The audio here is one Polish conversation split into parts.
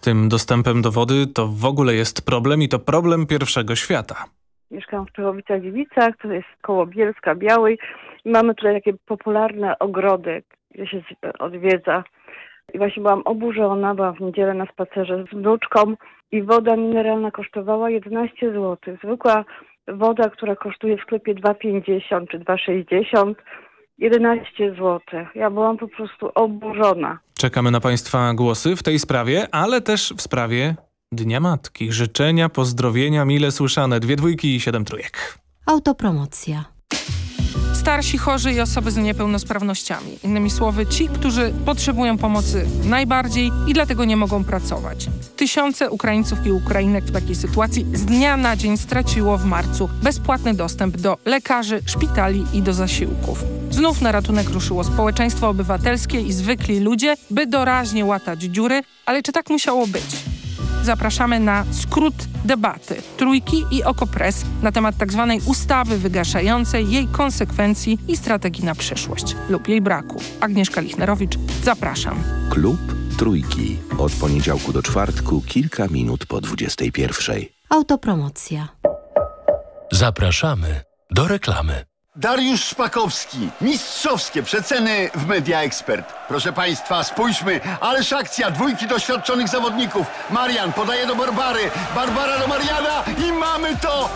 tym dostępem do wody to w ogóle jest problem i to problem pierwszego świata. Mieszkam w Czechowicach-Dziedzicach, to jest koło Bielska-Białej i mamy tutaj takie popularne ogrody, gdzie się odwiedza. I właśnie byłam oburzona, byłam w niedzielę na spacerze z wnuczką i woda mineralna kosztowała 11 zł. Zwykła woda, która kosztuje w sklepie 2,50 czy 2,60, 11 zł. Ja byłam po prostu oburzona. Czekamy na Państwa głosy w tej sprawie, ale też w sprawie Dnia Matki. Życzenia, pozdrowienia mile słyszane. 2 dwójki i 7 trójek. Autopromocja. Starsi, chorzy i osoby z niepełnosprawnościami. Innymi słowy, ci, którzy potrzebują pomocy najbardziej i dlatego nie mogą pracować. Tysiące Ukraińców i Ukrainek w takiej sytuacji z dnia na dzień straciło w marcu bezpłatny dostęp do lekarzy, szpitali i do zasiłków. Znów na ratunek ruszyło społeczeństwo obywatelskie i zwykli ludzie, by doraźnie łatać dziury, ale czy tak musiało być? Zapraszamy na skrót debaty Trójki i Okopres na temat tzw. ustawy wygaszającej, jej konsekwencji i strategii na przyszłość lub jej braku. Agnieszka Lichnerowicz, zapraszam. Klub Trójki. Od poniedziałku do czwartku, kilka minut po 21:00. Autopromocja. Zapraszamy do reklamy. Dariusz Szpakowski. Mistrzowskie przeceny w Media Expert. Proszę Państwa, spójrzmy. Ależ akcja, dwójki doświadczonych zawodników. Marian podaje do Barbary. Barbara do Mariana i mamy to!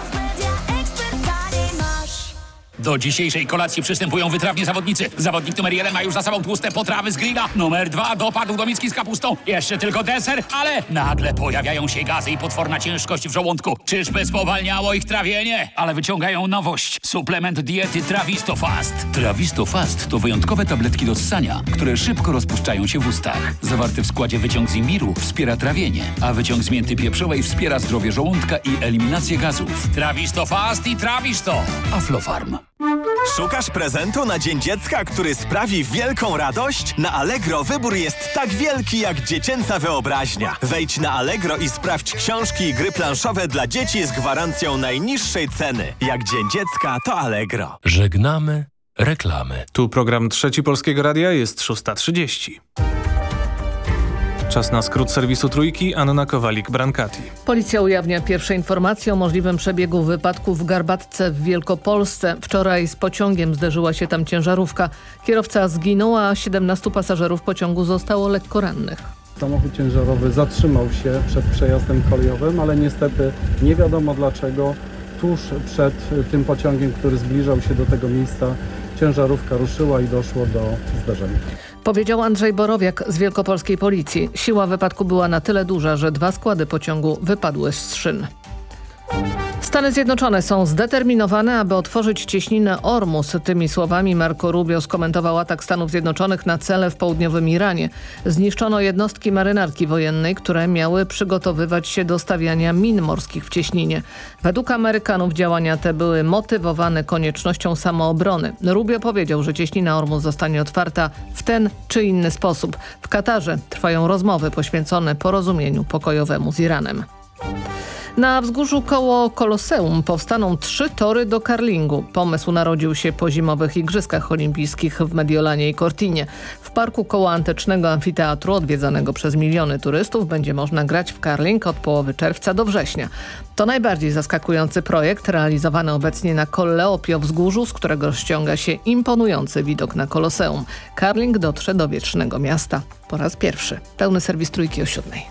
Do dzisiejszej kolacji przystępują wytrawni zawodnicy. Zawodnik numer 1 ma już za sobą tłuste potrawy z grilla. Numer 2 dopadł do miski z kapustą. Jeszcze tylko deser, ale nagle pojawiają się gazy i potworna ciężkość w żołądku. Czyżby spowalniało ich trawienie? Ale wyciągają nowość. Suplement diety Trawisto Fast. Trawisto Fast to wyjątkowe tabletki do ssania, które szybko rozpuszczają się w ustach. Zawarty w składzie wyciąg z imbiru wspiera trawienie, a wyciąg z mięty pieprzowej wspiera zdrowie żołądka i eliminację gazów. Trawisto Fast i Trawisto. Aflofarm. Szukasz prezentu na Dzień Dziecka, który sprawi wielką radość? Na Allegro wybór jest tak wielki jak dziecięca wyobraźnia. Wejdź na Allegro i sprawdź książki i gry planszowe dla dzieci z gwarancją najniższej ceny. Jak Dzień Dziecka, to Allegro. Żegnamy reklamy. Tu program Trzeci Polskiego Radia, jest 6:30. Czas na skrót serwisu Trójki. Anna Kowalik-Brankati. Policja ujawnia pierwsze informacje o możliwym przebiegu wypadku w Garbatce w Wielkopolsce. Wczoraj z pociągiem zderzyła się tam ciężarówka. Kierowca zginął, a 17 pasażerów pociągu zostało lekko rannych. Samochód ciężarowy zatrzymał się przed przejazdem kolejowym, ale niestety nie wiadomo dlaczego tuż przed tym pociągiem, który zbliżał się do tego miejsca, ciężarówka ruszyła i doszło do zdarzenia. Powiedział Andrzej Borowiak z wielkopolskiej policji. Siła wypadku była na tyle duża, że 2 składy pociągu wypadły z szyn. Stany Zjednoczone są zdeterminowane, aby otworzyć cieśninę Ormus. Tymi słowami Marco Rubio skomentował atak Stanów Zjednoczonych na cele w południowym Iranie. Zniszczono jednostki marynarki wojennej, które miały przygotowywać się do stawiania min morskich w cieśninie. Według Amerykanów działania te były motywowane koniecznością samoobrony. Rubio powiedział, że cieśnina Ormus zostanie otwarta w ten czy inny sposób. W Katarze trwają rozmowy poświęcone porozumieniu pokojowemu z Iranem. Na wzgórzu koło Koloseum powstaną 3 tory do curlingu. Pomysł narodził się po zimowych Igrzyskach Olimpijskich w Mediolanie i Cortinie. W parku koło antycznego amfiteatru, odwiedzanego przez miliony turystów, będzie można grać w curling od połowy czerwca do września. To najbardziej zaskakujący projekt realizowany obecnie na Colle Oppio wzgórzu, z którego ściąga się imponujący widok na Koloseum. Curling dotrze do wiecznego miasta po raz pierwszy. Pełny serwis Trójki o 7:00.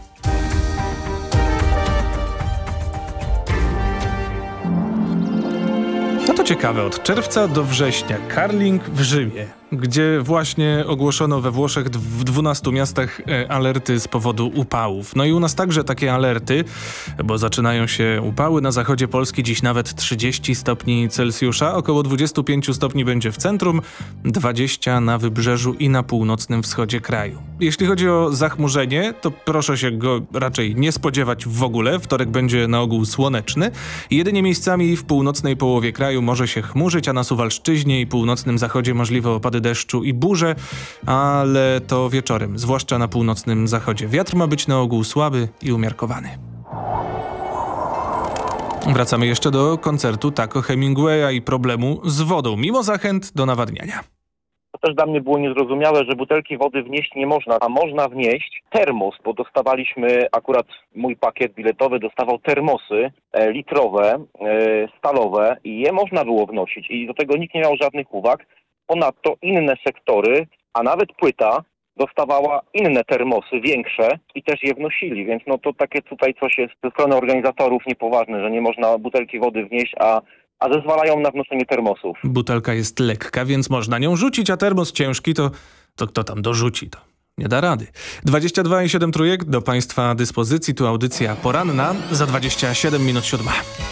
No to ciekawe, od czerwca do września curling w Rzymie, gdzie właśnie ogłoszono we Włoszech w 12 miastach alerty z powodu upałów. No i u nas także takie alerty, bo zaczynają się upały. Na zachodzie Polski dziś nawet 30 stopni Celsjusza, około 25 stopni będzie w centrum, 20 na wybrzeżu i na północnym wschodzie kraju. Jeśli chodzi o zachmurzenie, to proszę się go raczej nie spodziewać w ogóle. Wtorek będzie na ogół słoneczny. Jedynie miejscami w północnej połowie kraju może się chmurzyć, a na Suwalszczyźnie i północnym zachodzie możliwe opady deszczu i burze, ale to wieczorem, zwłaszcza na północnym zachodzie. Wiatr ma być na ogół słaby i umiarkowany. Wracamy jeszcze do koncertu Taco Hemingwaya i problemu z wodą, mimo zachęt do nawadniania. To też dla mnie było niezrozumiałe, że butelki wody wnieść nie można, a można wnieść termos, bo dostawaliśmy, akurat mój pakiet biletowy dostawał termosy litrowe, stalowe i je można było wnosić i do tego nikt nie miał żadnych uwag. Ponadto inne sektory, a nawet Płyta dostawała inne termosy, większe i też je wnosili, więc no to takie tutaj coś jest ze strony organizatorów niepoważne, że nie można butelki wody wnieść, a zezwalają na wnoszenie termosów. Butelka jest lekka, więc można nią rzucić, a termos ciężki to kto tam dorzuci to? Nie da rady. 22,7 trójek do Państwa dyspozycji. Tu audycja poranna za 27 minut 7.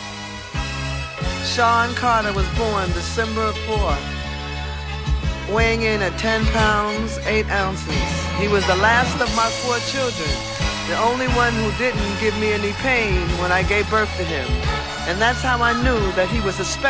Sean Carter was born December 4th, weighing in at 10 pounds, 8 ounces. He was the last of my 4 children, the only one who didn't give me any pain when I gave birth to him. And that's how I knew that he was a special